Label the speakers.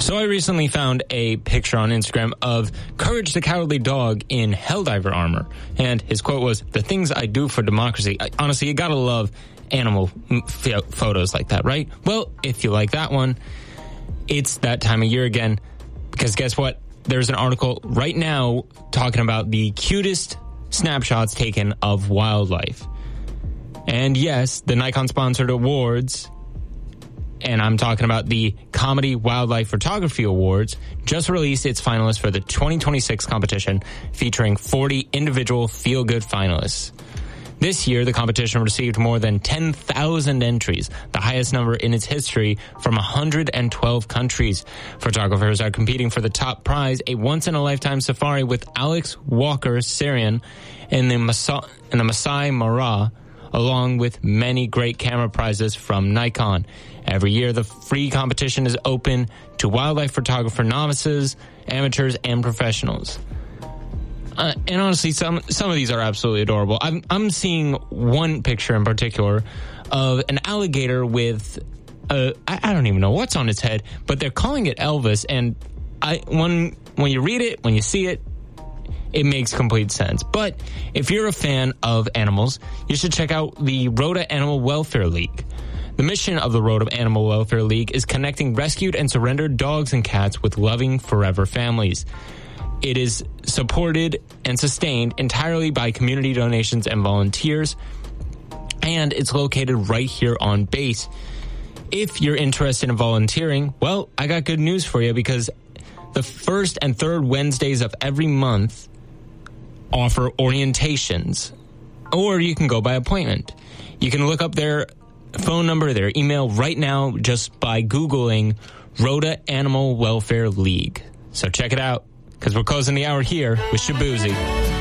Speaker 1: So I recently found a picture on Instagram of Courage the Cowardly Dog in Helldiver armor. And his quote was, "The things I do for democracy." Honestly, you gotta love animal photos like that, right? Well, if you like that one, it's that time of year again. Because guess what? There's an article right now talking about the cutest snapshots taken of wildlife. And yes, the Nikon-sponsored awards, and I'm talking about the Comedy Wildlife Photography Awards, just released its finalists for the 2026 competition, featuring 40 individual feel-good finalists. This year, the competition received more than 10,000 entries, the highest number in its history, from 112 countries. Photographers are competing for the top prize, a once-in-a-lifetime safari with Alex Walker Syrian and the Masai Mara, along with many great camera prizes from Nikon. Every year, the free competition is open to wildlife photographer novices, amateurs, and professionals. And honestly, some of these are absolutely adorable. I'm seeing one picture in particular of an alligator with I don't even know what's on its head, but they're calling it Elvis. And when you read it, when you see it, it makes complete sense. But if you're a fan of animals, you should check out the Rhoda Animal Welfare League. The mission of the Rhoda Animal Welfare League is connecting rescued and surrendered dogs and cats with loving forever families. It is supported and sustained entirely by community donations and volunteers, and it's located right here on base. If you're interested in volunteering, well, I got good news for you, because the first and third Wednesdays of every month offer orientations, or you can go by appointment. You can look up their phone number, their email right now just by Googling Rhoda Animal Welfare League. So check it out, because we're closing the hour here with Shabuzi.